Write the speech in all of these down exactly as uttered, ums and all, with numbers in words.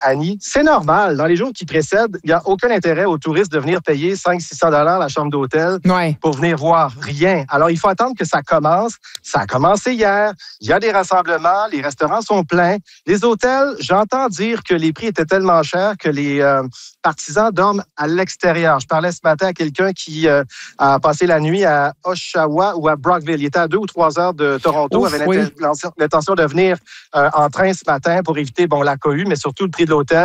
Annie, c'est normal. Dans les jours qui précèdent, il n'y a aucun intérêt aux touristes de venir payer cinq cents à six cents dollars la chambre d'hôtel ouais. pour venir voir rien. Alors, il faut attendre que ça commence. Ça a commencé hier. Il y a des rassemblements. Les restaurants sont pleins. Les hôtels, j'entends dire que les prix étaient tellement chers que les euh, partisans dorment à l'extérieur. Je parlais ce matin à quelqu'un qui euh, a passé la nuit à Oshawa ou à Brockville. Il était à deux ou trois heures de Toronto. Ouf, avait oui. l'intention de venir euh, en train ce matin pour éviter bon la cohue, mais surtout le prix de l'hôtel.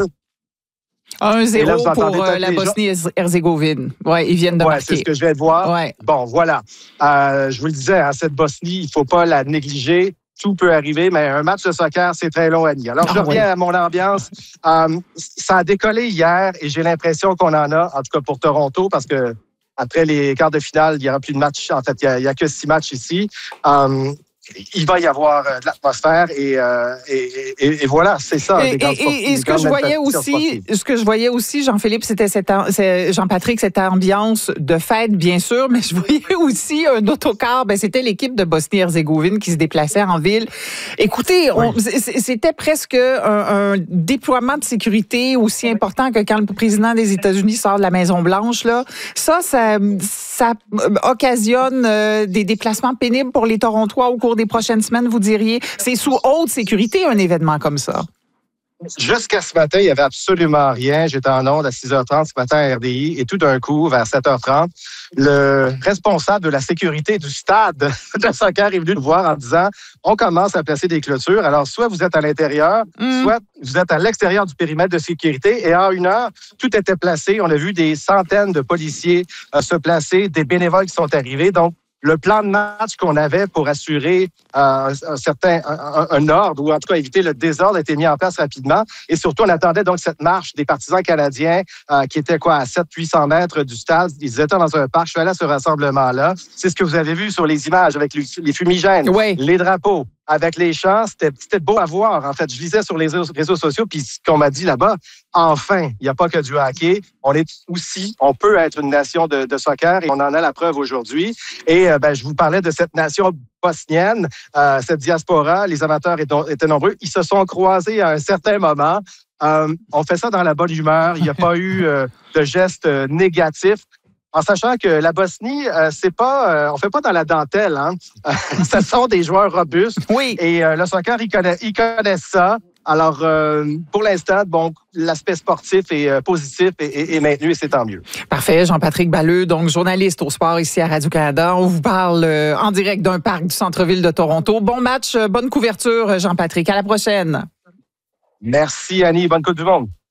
un zéro pour euh, la Bosnie-Herzégovine. Oui, ils viennent de ouais, marquer. C'est ce que je viens de voir. Ouais. Bon, voilà. Euh, je vous le disais, hein, cette Bosnie, il ne faut pas la négliger. Tout peut arriver, mais un match de soccer, c'est très long, Annie. Alors, je ah, reviens oui. à mon ambiance. Euh, ça a décollé hier et j'ai l'impression qu'on en a, en tout cas pour Toronto, parce que après les quarts de finale, il n'y aura plus de matchs. En fait, il n'y a, a que six matchs ici. Euh, il va y avoir euh, de l'atmosphère et, euh, et, et, et voilà, c'est ça. Et, et, et, et ce que je voyais aussi, ce que je voyais aussi, Jean-Philippe, c'était cette, c'est, Jean-Patrick, cette ambiance de fête, bien sûr, mais je voyais aussi un autocar. Ben, c'était l'équipe de Bosnie-Herzégovine qui se déplaçait en ville. Écoutez, on, oui. c'était presque un, un déploiement de sécurité aussi important que quand le président des États-Unis sort de la Maison-Blanche. Là, ça, ça, ça occasionne euh, des déplacements pénibles pour les Torontois au cours des prochaines semaines, vous diriez? C'est sous haute sécurité, un événement comme ça. Jusqu'à ce matin, il n'y avait absolument rien. J'étais en onde à six heures trente ce matin à R D I et tout d'un coup, vers sept heures trente, le responsable de la sécurité du stade de soccer est venu nous voir en disant « On commence à placer des clôtures. Alors, soit vous êtes à l'intérieur, mmh. soit vous êtes à l'extérieur du périmètre de sécurité. » Et en une heure, tout était placé. On a vu des centaines de policiers euh, se placer, des bénévoles qui sont arrivés. Donc, le plan de match qu'on avait pour assurer euh, un certain un, un ordre ou en tout cas éviter le désordre a été mis en place rapidement. Et surtout, on attendait donc cette marche des partisans canadiens euh, qui était quoi à sept à huit cents mètres du stade. Ils étaient dans un parc. Je suis allé à ce rassemblement-là. C'est ce que vous avez vu sur les images avec les fumigènes, oui. les drapeaux. Avec les chants, c'était, c'était beau à voir. En fait, je lisais sur les réseaux sociaux, puis ce qu'on m'a dit là-bas, enfin, il n'y a pas que du hockey. On est aussi, on peut être une nation de, de soccer et on en a la preuve aujourd'hui. Et euh, ben, je vous parlais de cette nation bosnienne, euh, cette diaspora. Les amateurs étaient, étaient nombreux. Ils se sont croisés à un certain moment. Euh, on fait ça dans la bonne humeur. Il n'y a pas eu euh, de gestes euh, négatifs. En sachant que la Bosnie, euh, c'est pas, euh, on fait pas dans la dentelle, hein. Ce sont des joueurs robustes. Oui. Et euh, le soccer, ils connaissent, ils connaissent ça. Alors, euh, pour l'instant, bon, l'aspect sportif est euh, positif et, et, et maintenu, et c'est tant mieux. Parfait. Jean-Patrick Balleux, donc journaliste au sport ici à Radio-Canada. On vous parle euh, en direct d'un parc du centre-ville de Toronto. Bon match, bonne couverture, Jean-Patrick. À la prochaine. Merci, Annie. Bonne Coupe du Monde.